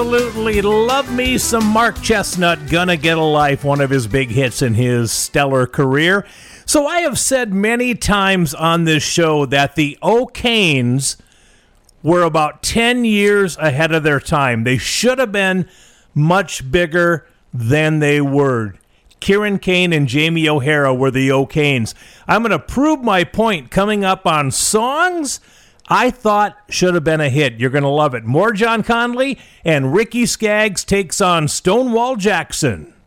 Absolutely love me some Mark Chestnut, Gonna Get a Life, one of his big hits in his stellar career. So I have said many times on this show that the O'Kanes were about 10 years ahead of their time. They should have been much bigger than they were. Kieran Kane and Jamie O'Hara were the O'Kanes. I'm going to prove my point coming up on songs I thought should have been a hit. You're going to love it. More John Conley, and Ricky Skaggs takes on Stonewall Jackson.